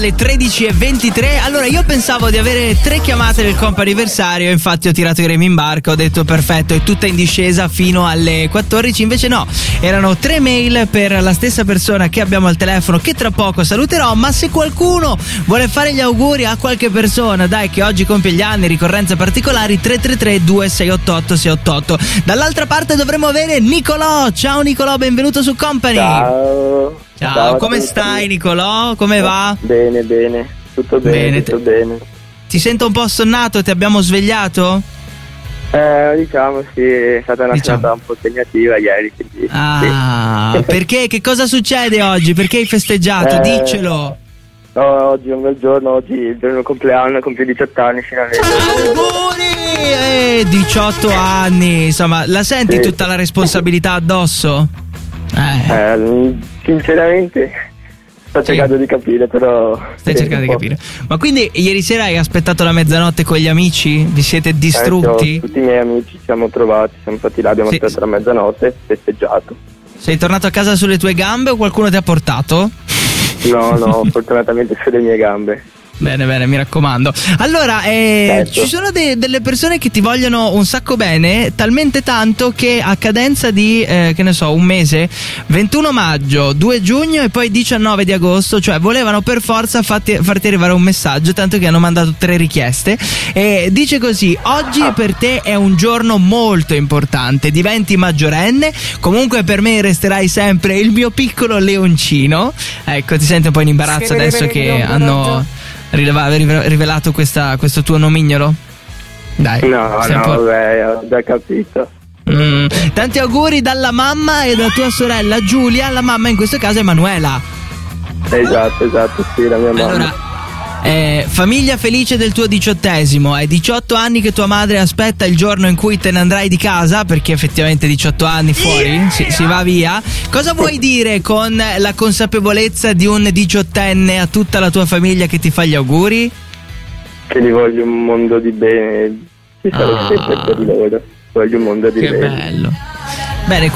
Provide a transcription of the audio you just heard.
Le 13:23. Allora io pensavo di avere 3 chiamate del comp'anniversario, infatti ho tirato i remi in barca, ho detto perfetto, è tutta in discesa fino alle 14, invece no, erano 3 mail per la stessa persona che abbiamo al telefono, che tra poco saluterò. Ma se qualcuno vuole fare gli auguri a qualche persona, dai, che oggi compie gli anni, ricorrenze particolari, 333 2688 688. Dall'altra parte dovremmo avere Nicolò. Ciao Nicolò, benvenuto su Company. Ciao, come stai Nicolò? Come va? Bene, tutto bene, tutto bene. Ti sento un po' assonnato, ti abbiamo svegliato? Diciamo sì, è stata una giornata un po' impegnativa ieri, quindi, sì. Perché? Che cosa succede oggi? Perché hai festeggiato? Diccelo. No, oggi è un bel giorno, oggi è il giorno del compleanno, compio 18 anni finalmente. Auguri! 18 anni, insomma, la senti tutta la responsabilità addosso? Sinceramente sto cercando di capire, però stai cercando di capire. Ma quindi ieri sera hai aspettato la mezzanotte con gli amici? Vi siete distrutti? Tutti i miei amici ci siamo trovati, siamo stati là, abbiamo aspettato la mezzanotte, festeggiato. Sei tornato a casa sulle tue gambe o qualcuno ti ha portato? No, fortunatamente sulle mie gambe. Bene, mi raccomando. Allora, ci sono delle persone che ti vogliono un sacco bene, talmente tanto che a cadenza di, che ne so, un mese, 21 maggio, 2 giugno e poi 19 di agosto, cioè volevano per forza farti arrivare un messaggio, tanto che hanno mandato 3 richieste. E dice così: oggi per te è un giorno molto importante, diventi maggiorenne, comunque per me resterai sempre il mio piccolo leoncino. Ecco, ti senti un po' in imbarazzo adesso che hanno rivelato questo tuo nomignolo? Dai. No, vabbè, ho già capito. Tanti auguri dalla mamma e da tua sorella Giulia. La mamma in questo caso è Emanuela. Esatto, sì, la mia mamma. Allora, famiglia felice del tuo 18esimo. È 18 anni che tua madre aspetta il giorno in cui te ne andrai di casa, perché effettivamente 18 anni fuori si va via. Cosa vuoi dire con la consapevolezza di un 18enne a tutta la tua famiglia che ti fa gli auguri? Che gli voglio un mondo di bene. Ci sarò sempre per loro. Voglio un mondo di bene. Che bello. Bene,